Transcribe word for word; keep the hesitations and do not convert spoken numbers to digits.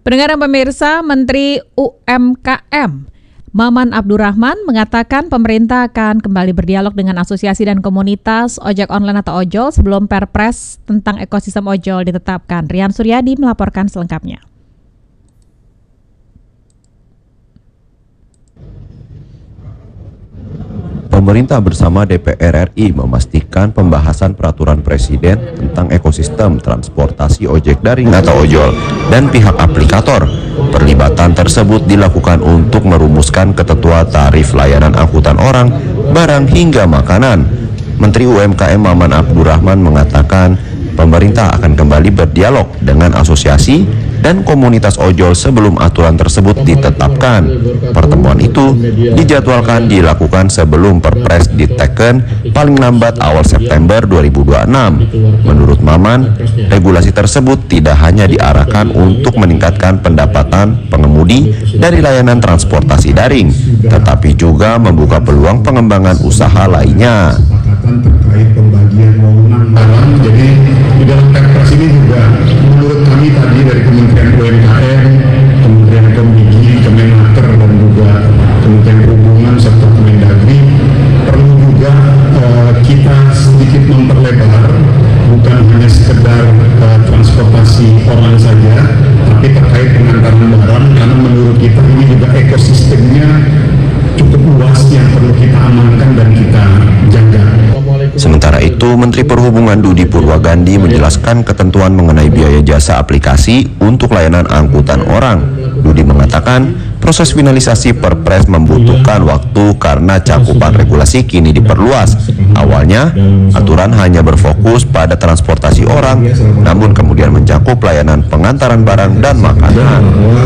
Pendengar dan pemirsa, Menteri U M K M Maman Abdurrahman mengatakan pemerintah akan kembali berdialog dengan asosiasi dan komunitas ojek online atau ojol sebelum Perpres tentang ekosistem ojol ditetapkan. Rian Suryadi melaporkan selengkapnya. Pemerintah bersama D P R R I memastikan pembahasan peraturan presiden tentang ekosistem transportasi ojek daring atau ojol dan pihak aplikator. Perlibatan tersebut dilakukan untuk merumuskan ketentuan tarif layanan angkutan orang, barang hingga makanan. Menteri U M K M Maman Abdurrahman mengatakan pemerintah akan kembali berdialog dengan asosiasi dan komunitas ojol sebelum aturan tersebut ditetapkan. Pertemuan itu dijadwalkan dilakukan sebelum Perpres diteken paling lambat awal September dua ribu dua puluh enam. Menurut Maman, regulasi tersebut tidak hanya diarahkan untuk meningkatkan pendapatan pengemudi dari layanan transportasi daring, tetapi juga membuka peluang pengembangan usaha lainnya. Terkait pembagian wewenang barang, jadi di dalam Perpres ini juga menurut kami tadi dari Kementerian U M K M, Kementerian Kominfo, Kemenaker dan juga Kementerian Perhubungan serta Kemendagri perlu juga uh, kita sedikit memperlebar, bukan hanya sekedar uh, transportasi orang saja, tapi terkait pengantaran barang, karena menurut kita ini juga ekosistemnya cukup luas yang perlu kita amankan dan kita jaga. Sementara itu, Menteri Perhubungan Dudi Purwagandi menjelaskan ketentuan mengenai biaya jasa aplikasi untuk layanan angkutan orang. Dudi mengatakan proses finalisasi Perpres membutuhkan waktu karena cakupan regulasi kini diperluas. Awalnya, aturan hanya berfokus pada transportasi orang, namun kemudian mencakup layanan pengantaran barang dan makanan.